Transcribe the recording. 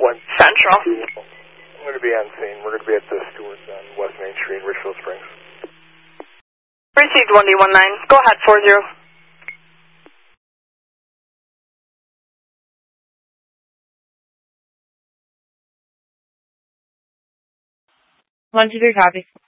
Central. I'm going to be on scene. We're going to be at the Stewart's on West Main Street, Richfield Springs. Received 1D19. Go ahead, 40. 123 copy.